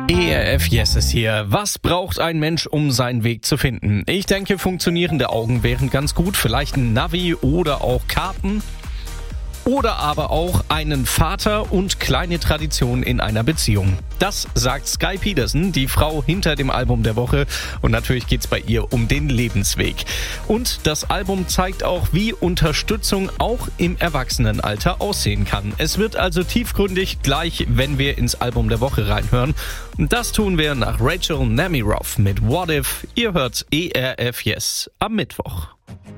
ERF Yes ist hier. Was braucht ein Mensch, um seinen Weg zu finden? Ich denke, funktionierende Augen wären ganz gut. Vielleicht ein Navi oder auch Karten. Oder aber auch einen Vater und kleine Tradition in einer Beziehung. Das sagt Skye Peterson, die Frau hinter dem Album der Woche. Und natürlich geht's bei ihr um den Lebensweg. Und das Album zeigt auch, wie Unterstützung auch im Erwachsenenalter aussehen kann. Es wird also tiefgründig, gleich wenn wir ins Album der Woche reinhören. Und das tun wir nach Rachel Namirov mit What If. Ihr hört ERF Yes am Mittwoch.